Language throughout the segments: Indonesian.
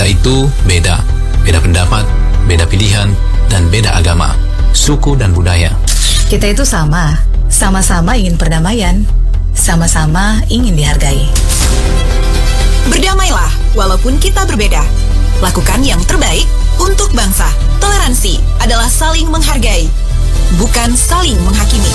itu beda. Beda pendapat, beda pilihan, dan beda agama, suku dan budaya. Kita itu sama-sama ingin perdamaian, sama-sama ingin dihargai. Berdamailah walaupun kita berbeda. Lakukan yang terbaik untuk bangsa. Toleransi adalah saling menghargai, bukan saling menghakimi.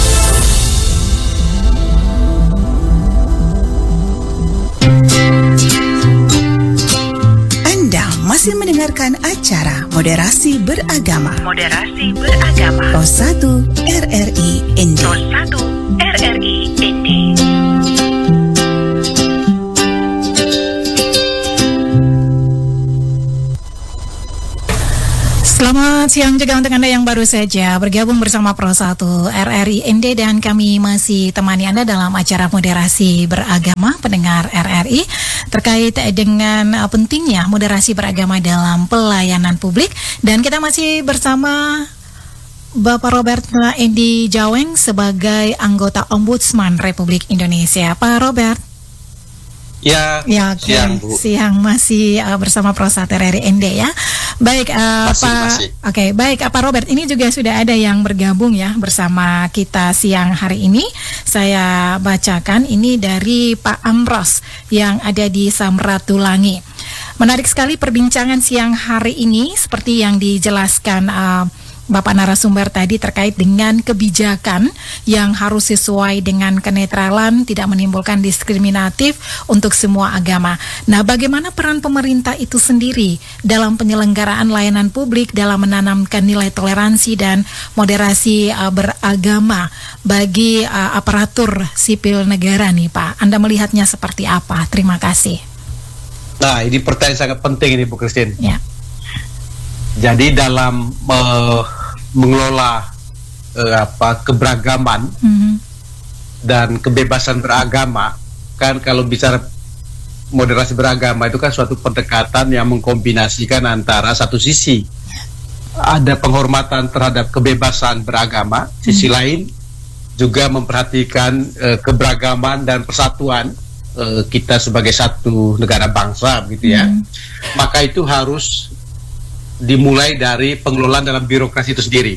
Anda masih mendengarkan acara Moderasi Beragama. Moderasi Beragama. Pro 1 RRI ND. Pro 1 RRI ND. Selamat siang juga untuk Anda yang baru saja bergabung bersama Pro 1 RRI ND, dan kami masih temani Anda dalam acara Moderasi Beragama pendengar RRI terkait dengan pentingnya moderasi beragama dalam pelayanan publik. Dan kita masih bersama Bapak Robert Endi Jaweng sebagai anggota Ombudsman Republik Indonesia. Pak Robert. Ya, siang Bu. Siang masih bersama Pro 1 RRI ND ya. Baik, masih. Oke, baik, Pak Robert, ini juga sudah ada yang bergabung ya bersama kita siang hari ini. Saya bacakan ini dari Pak Amros yang ada di Samratulangi. Menarik sekali perbincangan siang hari ini seperti yang dijelaskan Bapak narasumber tadi terkait dengan kebijakan yang harus sesuai dengan kenetralan, tidak menimbulkan diskriminatif untuk semua agama. Nah, bagaimana peran pemerintah itu sendiri dalam penyelenggaraan layanan publik dalam menanamkan nilai toleransi dan moderasi beragama bagi aparatur sipil negara nih Pak? Anda melihatnya seperti apa? Terima kasih. Nah, ini pertanyaan sangat penting ini Bu Christine. Ya. Jadi dalam mengelola keberagaman dan kebebasan beragama, kan kalau bicara moderasi beragama itu kan suatu pendekatan yang mengkombinasikan antara satu sisi ada penghormatan terhadap kebebasan beragama, sisi lain juga memperhatikan keberagaman dan persatuan kita sebagai satu negara bangsa, gitu ya. Maka itu harus dimulai dari pengelolaan dalam birokrasi itu sendiri.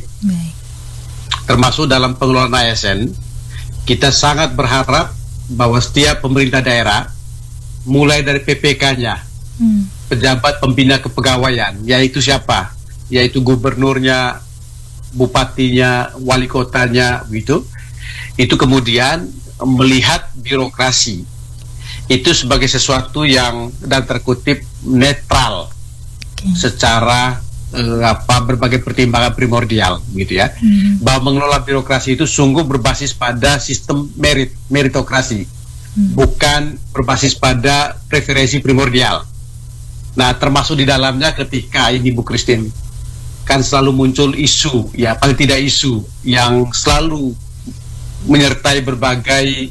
Termasuk dalam pengelolaan ASN, kita sangat berharap bahwa setiap pemerintah daerah, mulai dari PPK-nya, pejabat pembina kepegawaian, yaitu siapa? Yaitu gubernurnya, bupatinya, wali kotanya, begitu. Itu kemudian melihat birokrasi itu sebagai sesuatu yang dan terkutip netral secara berbagai pertimbangan primordial, gitu ya. Bahwa mengelola birokrasi itu sungguh berbasis pada sistem meritokrasi, bukan berbasis pada preferensi primordial. Nah, termasuk di dalamnya ketika ini Bu Christine, kan selalu muncul isu, ya paling tidak isu yang selalu menyertai berbagai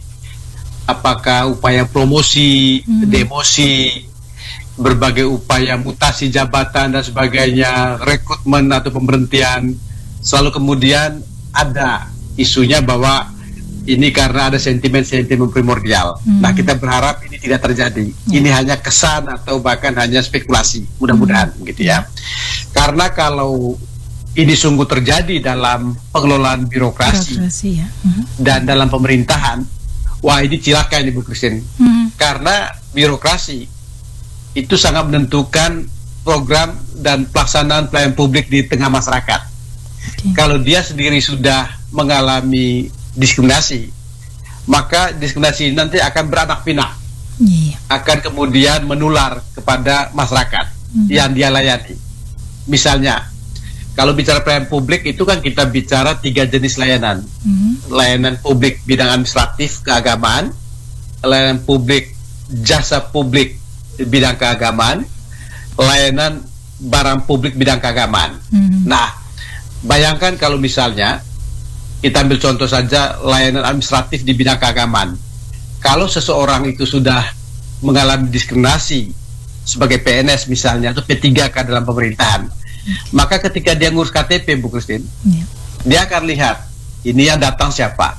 apakah upaya promosi, demosi, berbagai upaya mutasi jabatan dan sebagainya, rekrutmen atau pemberhentian, selalu kemudian ada isunya bahwa ini karena ada sentimen-sentimen primordial. Nah, kita berharap ini tidak terjadi. Ini hanya kesan atau bahkan hanya spekulasi, mudah-mudahan gitu ya. Karena kalau ini sungguh terjadi dalam pengelolaan birokrasi ya. Dan dalam pemerintahan, wah ini cilaka ini Bu Christine. Karena birokrasi itu sangat menentukan program dan pelaksanaan pelayanan publik di tengah masyarakat. Kalau dia sendiri sudah mengalami diskriminasi, maka diskriminasi ini nanti akan beranak pinak, akan kemudian menular kepada masyarakat yang dia layani. Misalnya, kalau bicara pelayanan publik itu kan kita bicara 3 jenis layanan. Layanan publik bidang administratif keagamaan, layanan publik jasa publik bidang keagamaan, layanan barang publik bidang keagamaan. Nah, bayangkan kalau misalnya kita ambil contoh saja layanan administratif di bidang keagamaan. Kalau seseorang itu sudah mengalami diskriminasi sebagai PNS misalnya atau P3K dalam pemerintahan, maka ketika dia ngurus KTP Bu Christine, dia akan lihat ini yang datang siapa,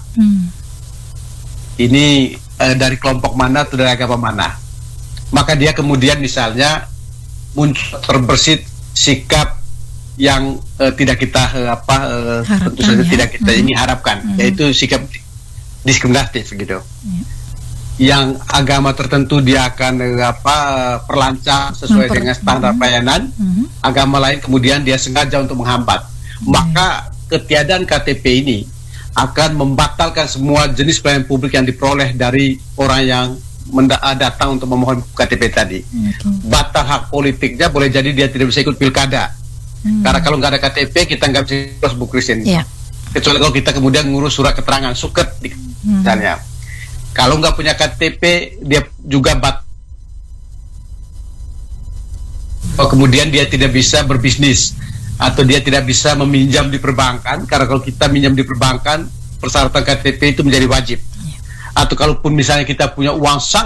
ini dari kelompok mana atau dari agama mana. Maka dia kemudian misalnya muncul terbersit sikap yang tidak kita tentu saja tidak kita ingin harapkan, yaitu sikap diskriminatif gitu. Yang agama tertentu dia akan perlancar sesuai dengan standar pelayanan, agama lain kemudian dia sengaja untuk menghambat. Maka ketiadaan KTP ini akan membatalkan semua jenis pelayanan publik yang diperoleh dari orang yang datang untuk memohon KTP tadi. Batal hak politiknya, boleh jadi dia tidak bisa ikut pilkada. Karena kalau nggak ada KTP kita nggak bisa ikut Bu Christine. Kecuali kalau kita kemudian ngurus surat keterangan suket misalnya. Kalau nggak punya KTP dia juga kemudian dia tidak bisa berbisnis atau dia tidak bisa meminjam di perbankan, karena kalau kita minjam di perbankan persyaratan KTP itu menjadi wajib. Atau kalaupun misalnya kita punya uang